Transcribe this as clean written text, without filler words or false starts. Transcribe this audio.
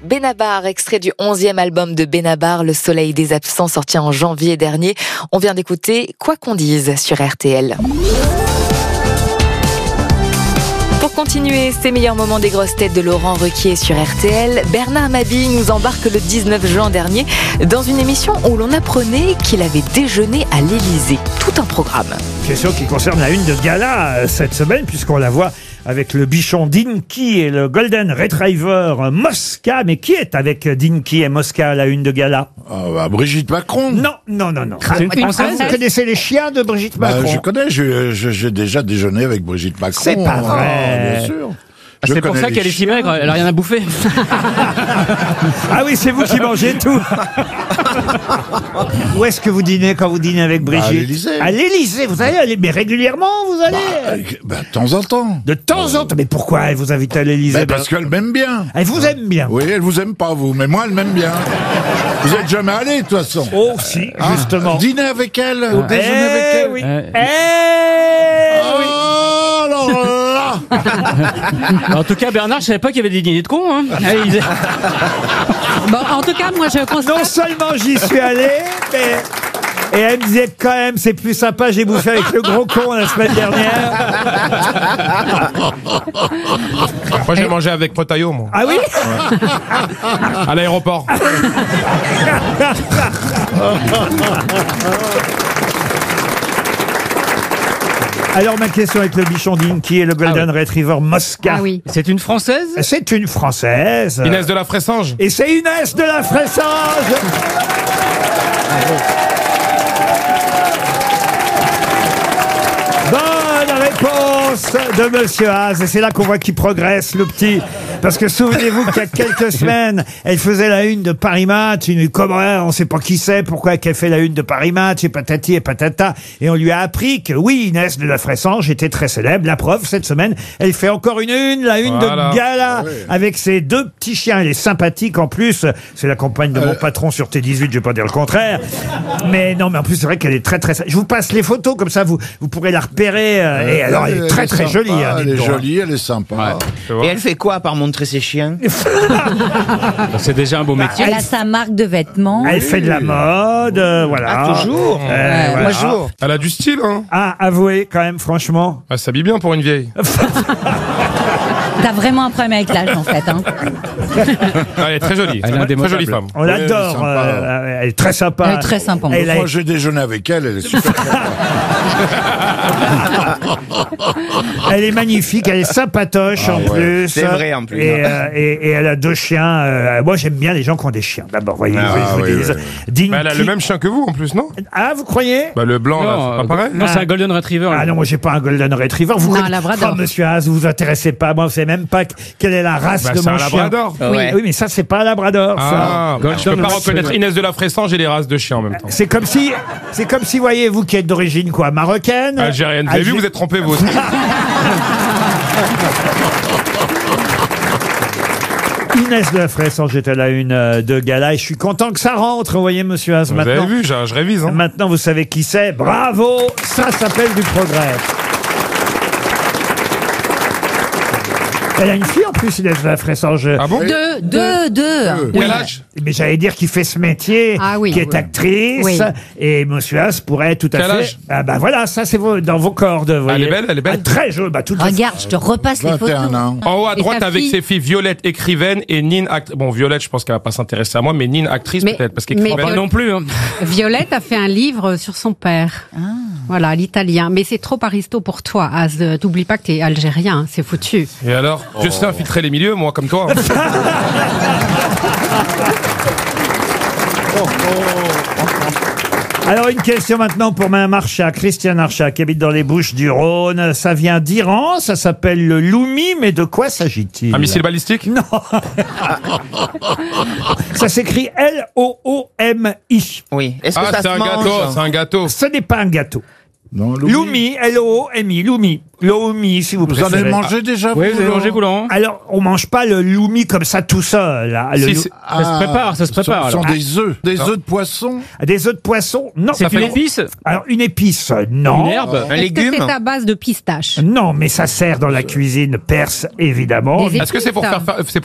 Benabar, extrait du 11e album de Benabar, Le Soleil des Absents, sorti en janvier dernier. On vient d'écouter Quoi qu'on dise sur RTL. Pour continuer ces meilleurs moments des grosses têtes de Laurent Ruquier sur RTL, Bernard Mabille nous embarque le 19 juin dernier dans une émission où l'on apprenait qu'il avait déjeuné à l'Élysée. Tout un programme. Question qui concerne la une de gala cette semaine, puisqu'on la voit avec le bichon Dinky et le Golden Retriever Mosca. Mais qui est avec Dinky et Mosca à la une de gala? Brigitte Macron. Non. Vous connaissez les chiens de Brigitte Macron? Je connais, j'ai déjà déjeuné avec Brigitte Macron. C'est pas vrai. Bien sûr. C'est pour ça qu'elle est si maigre, elle a rien à bouffer. Ah oui, c'est vous qui mangez tout. Où est-ce que vous dînez quand vous dînez avec Brigitte? À l'Élysée. À l'Élysée, vous allez aller, mais régulièrement vous allez? De temps en temps. De temps en temps. Mais pourquoi elle vous invite à l'Élysée? Parce qu'elle m'aime bien. Elle vous aime bien. Oui, elle vous aime pas vous, mais moi elle m'aime bien. Vous êtes jamais allé de toute façon. Oh si, justement. Dîner avec elle, déjeuner avec elle. Oui. Oh, alors là. En tout cas, Bernard, je savais pas qu'il y avait des dîners de cons. Hein. Bon, en tout cas, moi, je constate... Non seulement j'y suis allé, mais... Et elle me disait quand même, c'est plus sympa, j'ai bouffé avec le gros con la semaine dernière. Moi, j'ai mangé avec Potaillot, moi. Ah oui? À l'aéroport. Alors ma question avec le bichon Dinky et le Golden Retriever Mosca. Ah oui. C'est une Française? C'est une Française. Inès de la Fressange. Et c'est Inès de la Fressange. Bonne réponse de Monsieur Haas. Et c'est là qu'on voit qu'il progresse, le petit. Parce que souvenez-vous qu'il y a quelques semaines, elle faisait la une de Paris Match. On sait pas qui c'est, pourquoi qu'elle fait la une de Paris Match, et patati et patata. Et on lui a appris que oui, Inès de la Fressange était très célèbre. La preuve, cette semaine, elle fait encore la une de gala, avec ses deux petits chiens. Elle est sympathique en plus. C'est la compagne de mon patron sur T18, je vais pas dire le contraire. Mais non, mais en plus, c'est vrai qu'elle est très très... Je vous passe les photos, comme ça, vous pourrez la repérer. Et alors, elle est très très jolie. Elle est jolie, elle est sympa. Et elle fait quoi à part montrer ses chiens? C'est déjà un beau métier. Elle a sa marque de vêtements. Elle fait de la mode, voilà. Ah, toujours voilà. Toujours. Elle a du style, hein. Ah, avouez, quand même, franchement. Elle s'habille bien pour une vieille. T'as vraiment un problème avec l'âge, en fait. Hein. Elle est très jolie. Elle est Très indémodable. jolie femme. On l'adore. Elle est très sympa. Elle est très sympa. Moi, j'ai déjeuné avec elle, elle est super. Elle est magnifique, elle est sympatoche en plus. C'est vrai, en plus. Et elle a deux chiens. Moi, j'aime bien les gens qui ont des chiens. D'abord, voyez, je vous dis. Dinky. Mais elle a le même chien que vous, en plus, non? Ah, vous croyez? Bah, le blanc, là, c'est pas pareil? Non, c'est un Golden Retriever. Ah non, moi j'ai pas un Golden Retriever. Vous Non, connaissez- un Labrador. Oh, monsieur Haas, vous vous intéressez pas. Moi, vous savez même pas quelle est la race Bah, de c'est mon un chien. labrador. Oui, mais ça, c'est pas un Labrador. Ça. Ah, je peux pas reconnaître Inès de la Fressange et les races de chiens en même temps. C'est comme si, voyez, vous qui êtes d'origine quoi, marocaine, Algérienne. Vous avez vu, vous êtes trompé, vous aussi. Inès de la Fressange est à la une de gala et je suis content que ça rentre, vous voyez, monsieur Haas. Vous avez vu, je révise. Hein. Maintenant, vous savez qui c'est. Bravo, ça s'appelle du progrès. Elle a une fille en plus, Inès de la Fressange. Ah bon? Deux. Quel âge? Mais j'allais dire qu'il fait ce métier, Ah oui. qui est actrice, Oui. et monsieur Haas pourrait tout à Quel fait... âge? Ah bah voilà, ça c'est dans vos cordes, vous voyez. Elle est belle. Ah, très jolie, bah toute façon. Regarde, je te repasse les photos. 21 ans. En haut à Et droite sa avec fille? ses filles Violette écrivaine et Nine actrice. Bon, Violette, je pense qu'elle va pas s'intéresser à moi, mais Nine actrice Mais- peut-être parce mais qu'écrivaine. Pas non plus. Hein. Violette a fait un livre sur son père. Voilà, l'italien. Mais c'est trop aristo pour toi, Az. T'oublies pas que t'es algérien, hein, c'est foutu. Et alors, je sais infiltrer les milieux, moi, comme toi. Alors une question maintenant pour Mme Archat, Christiane Archat, qui habite dans les Bouches-du-Rhône. Ça vient d'Iran, ça s'appelle le Loumi, mais de quoi s'agit-il? Un missile balistique? Non. Ça s'écrit L-O-O-M-I. Oui. Est-ce que Ah, ça c'est se un mange? gâteau, c'est un gâteau. Ce n'est pas un gâteau. Non, Loumi, L-O-O-M-I, Loumi. Loumi, si vous Vous en préférez. avez mangé déjà, Oui, vous avez Laurent mangé, Coulon? Alors, on mange pas le Loumi comme ça tout seul. Là. Le Si, lou- c'est- Ça se prépare, ça se prépare. Ce sont alors. des œufs. Des œufs de poisson. Des œufs de poisson? Non. C'est une épice? Alors, une épice, non. Une herbe? Un Est-ce que légume? c'est à base de pistache? Non, mais ça sert dans la cuisine perse, évidemment. Des Est-ce que c'est pour épices, faire, ça. c'est